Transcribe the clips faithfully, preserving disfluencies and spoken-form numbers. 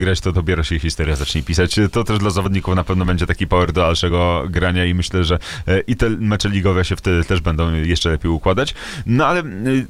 grać, to dopiero się historia zacznie pisać. To też dla zawodników na pewno będzie taki power do dalszego grania i myślę, że i te mecze ligowe się wtedy też będą jeszcze lepiej układać. No ale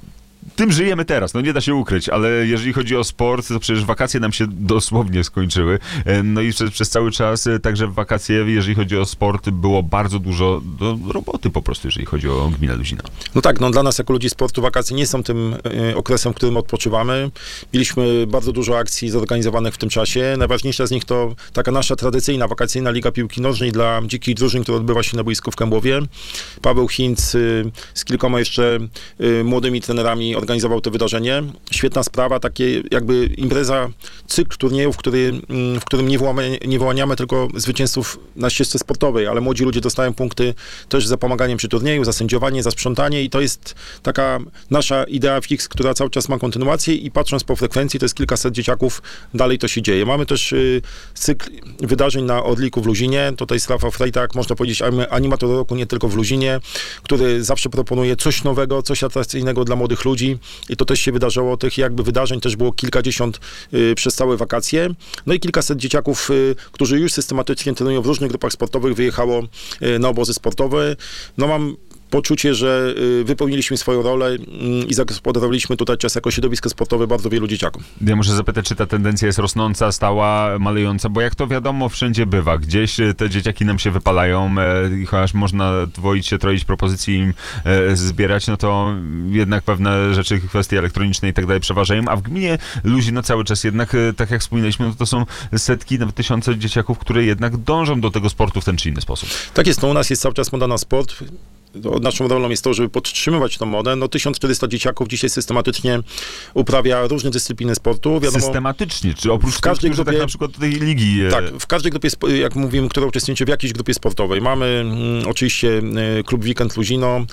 tym żyjemy teraz, no nie da się ukryć, ale jeżeli chodzi o sport, to przecież wakacje nam się dosłownie skończyły. No i przez, przez cały czas, także w wakacje, jeżeli chodzi o sport, było bardzo dużo do roboty po prostu, jeżeli chodzi o gminę Luzino. No tak, no dla nas jako ludzi sportu wakacje nie są tym y, okresem, w którym odpoczywamy. Mieliśmy bardzo dużo akcji zorganizowanych w tym czasie. Najważniejsza z nich to taka nasza tradycyjna wakacyjna Liga Piłki Nożnej dla dzikich drużyn, która odbywa się na boisku w Kębłowie. Paweł Hinc y, z kilkoma jeszcze y, młodymi trenerami organizował to wydarzenie. Świetna sprawa, takie jakby impreza, cykl turniejów, który, w którym nie, wyłamy, nie wyłaniamy tylko zwycięzców na ścieżce sportowej, ale młodzi ludzie dostają punkty też za pomaganiem przy turnieju, za sędziowanie, za sprzątanie i to jest taka nasza idea fix, która cały czas ma kontynuację i patrząc po frekwencji, to jest kilkaset dzieciaków, dalej to się dzieje. Mamy też y, cykl wydarzeń na Orliku w Luzinie. Tutaj jest Rafał Frejtak, można powiedzieć animator roku nie tylko w Luzinie, który zawsze proponuje coś nowego, coś atrakcyjnego dla młodych ludzi. I to też się wydarzyło. Tych jakby wydarzeń też było kilkadziesiąt y, przez całe wakacje. No i kilkaset dzieciaków, y, którzy już systematycznie trenują w różnych grupach sportowych, wyjechało y, na obozy sportowe. No mam poczucie, że y, wypełniliśmy swoją rolę y, i zagospodarowaliśmy tutaj czas jako środowisko sportowe bardzo wielu dzieciaków. Ja muszę zapytać, czy ta tendencja jest rosnąca, stała, malejąca, bo jak to wiadomo, wszędzie bywa. Gdzieś te dzieciaki nam się wypalają i e, chociaż można dwoić się, troić propozycji im e, zbierać, no to jednak pewne rzeczy, kwestie elektroniczne i tak dalej przeważają, a w gminie Luzino cały czas jednak, e, tak jak wspominaliśmy, no to są setki, nawet tysiące dzieciaków, które jednak dążą do tego sportu w ten czy inny sposób. Tak jest, no u nas jest cały czas moda na sport. To naszą rolą jest to, żeby podtrzymywać tą modę. No tysiąc czterysta dzieciaków dzisiaj systematycznie uprawia różne dyscypliny sportu. Wiadomo, systematycznie? Czy oprócz w każdej tych, grupie, tak na przykład tej ligi? Tak, w każdej grupie, jak mówimy, która uczestniczy w jakiejś grupie sportowej. Mamy mm, oczywiście y, klub Weekend Luzino,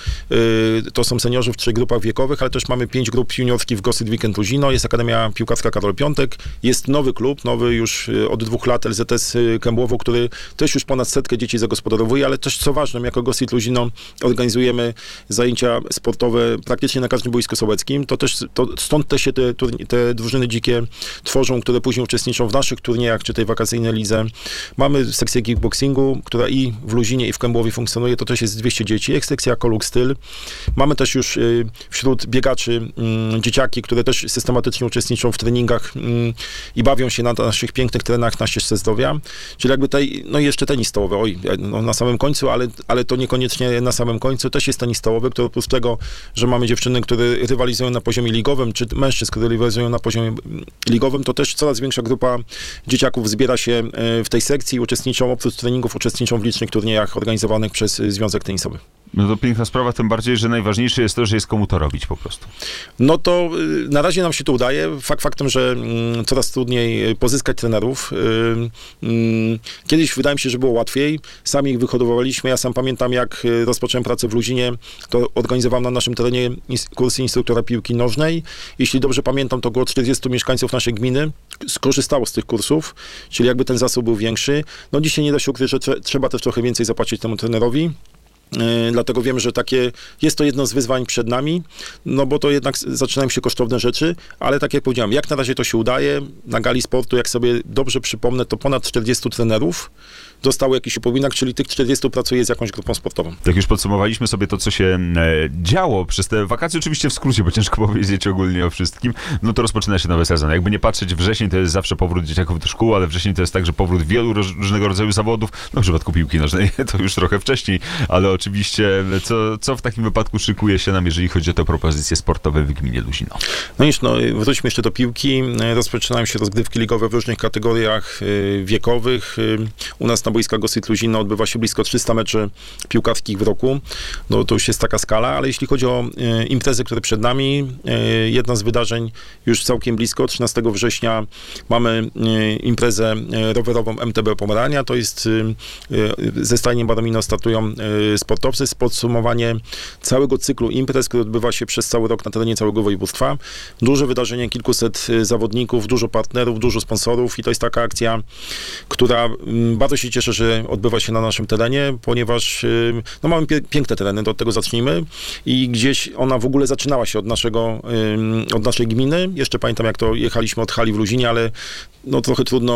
y, to są seniorzy w trzech grupach wiekowych, ale też mamy pięć grup juniorskich w Gossip Weekend Luzino, jest Akademia Piłkarska Karol Piątek, jest nowy klub, nowy już y, od dwóch lat L Z S Kębłowo, który też już ponad setkę dzieci zagospodarowuje, ale też co ważne, jako Gossip Luzino organizujemy zajęcia sportowe praktycznie na każdym boisku sołeckim. To też, to stąd też się te, te drużyny dzikie tworzą, które później uczestniczą w naszych turniejach, czy tej wakacyjnej lidze. Mamy sekcję kickboxingu, która i w Luzinie, i w Kębłowie funkcjonuje. To też jest dwieście dzieci. Jest sekcja Koluk Styl. Mamy też już y, wśród biegaczy y, dzieciaki, które też systematycznie uczestniczą w treningach y, i bawią się na naszych pięknych terenach na ścieżce zdrowia. Czyli jakby tej, no i jeszcze tenis stołowy. Oj, no na samym końcu, ale, ale to niekoniecznie na samym końcu. Też jest tenis stołowy, który oprócz tego, że mamy dziewczyny, które rywalizują na poziomie ligowym, czy mężczyzn, które rywalizują na poziomie ligowym, to też coraz większa grupa dzieciaków zbiera się w tej sekcji i uczestniczą, oprócz treningów, uczestniczą w licznych turniejach organizowanych przez Związek Tenisowy. No to piękna sprawa, tym bardziej, że najważniejsze jest to, że jest komu to robić po prostu. No to y, na razie nam się to udaje. Fakt faktem, że y, coraz trudniej pozyskać trenerów. Y, y, kiedyś wydaje mi się, że było łatwiej. Sami ich wyhodowaliśmy. Ja sam pamiętam, jak rozpocząłem pracę w Luzinie, to organizowałem na naszym terenie kursy instruktora piłki nożnej. Jeśli dobrze pamiętam, to około czterdziestu mieszkańców naszej gminy skorzystało z tych kursów, czyli jakby ten zasób był większy. No dzisiaj nie da się ukryć, że trze- trzeba też trochę więcej zapłacić temu trenerowi. Yy, dlatego wiem, że takie, jest to jedno z wyzwań przed nami, no bo to jednak zaczynają się kosztowne rzeczy, ale tak jak powiedziałem, jak na razie to się udaje. Na gali sportu, jak sobie dobrze przypomnę, to ponad czterdziestu trenerów dostało jakiś upominek, czyli tych czterdziestu pracuje z jakąś grupą sportową. Jak już podsumowaliśmy sobie to, co się e, działo przez te wakacje, oczywiście w skrócie, bo ciężko powiedzieć ogólnie o wszystkim, no to rozpoczyna się nowy sezon. Jakby nie patrzeć, wrzesień to jest zawsze powrót dzieciaków do szkół, ale wrzesień to jest także powrót wielu roz, różnego rodzaju zawodów, no w przypadku piłki nożnej to już trochę wcześniej, ale oczywiście co, co w takim wypadku szykuje się nam, jeżeli chodzi o te propozycje sportowe w gminie Luzino? No już, no wróćmy jeszcze do piłki. Rozpoczynają się rozgrywki ligowe w różnych kategoriach y, wiekowych. Y, u nas na boiskach Gossip Luzino odbywa się blisko trzysta meczy piłkarskich w roku. No to już jest taka skala, ale jeśli chodzi o y, imprezy, które przed nami, y, jedna z wydarzeń już całkiem blisko, trzynastego września mamy y, imprezę y, rowerową M T B Pomerania. To jest y, y, ze stajniem Badomino startują y, sportowcy. Podsumowanie całego cyklu imprez, który odbywa się przez cały rok na terenie całego województwa. Duże wydarzenie, kilkuset y, zawodników, dużo partnerów, dużo sponsorów i to jest taka akcja, która y, bardzo się cieszy cieszę, że odbywa się na naszym terenie, ponieważ no, mamy pie- piękne tereny, to od tego zacznijmy. I gdzieś ona w ogóle zaczynała się od naszego, od naszej gminy. Jeszcze pamiętam, jak to jechaliśmy od hali w Luzinie, ale no trochę trudno